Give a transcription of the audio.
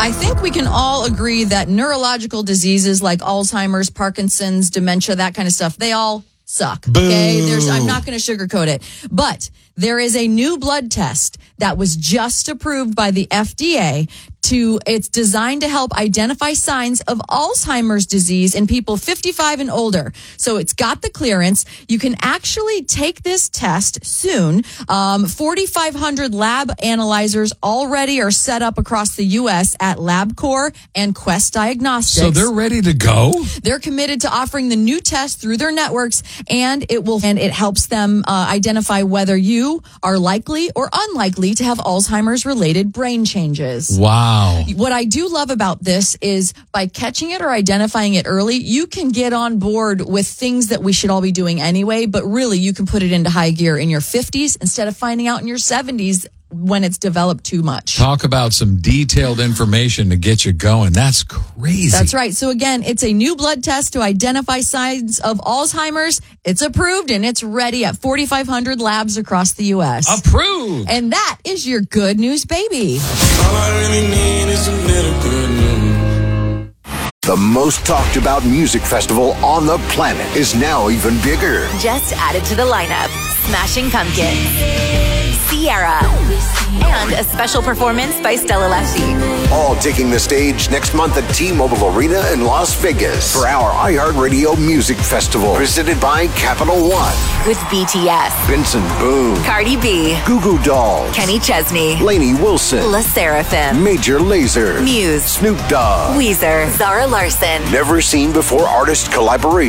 I think we can all agree that neurological diseases like Alzheimer's, Parkinson's, dementia, that kind of stuff, they all suck. Okay, I'm not going to sugarcoat it. But there is a new blood test that was just approved by the FDA. It's designed to help identify signs of Alzheimer's disease in people 55 and older. So it's got the clearance. You can actually take this test soon. 4,500 lab analyzers already are set up across the U.S. at LabCorp and Quest Diagnostics. So they're ready to go? They're committed to offering the new test through their networks, and it helps them identify whether you are likely or unlikely to have Alzheimer's-related brain changes. Wow. What I do love about this is by catching it or identifying it early, you can get on board with things that we should all be doing anyway, but really you can put it into high gear in your 50s instead of finding out in your 70s when it's developed too much. Talk about some detailed information to get you going. That's crazy. That's right. So again, it's a new blood test to identify signs of Alzheimer's. It's approved and it's ready at 4,500 labs across the U.S. Approved. And that is your good news, baby. All I really need is a little good news. The most talked about music festival on the planet is now even bigger. Just added to the lineup, Smashing Pumpkins, Sierra, and a special performance by Stella Lefty. All taking the stage next month at T-Mobile Arena in Las Vegas for our iHeartRadio Music Festival, presented by Capital One. With BTS, Benson Boone, Cardi B, Goo Goo Dolls, Kenny Chesney, Lainey Wilson, La Seraphim, Major Lazer, Muse, Snoop Dogg, Weezer, Zara Larson. Never seen before artist collaboration.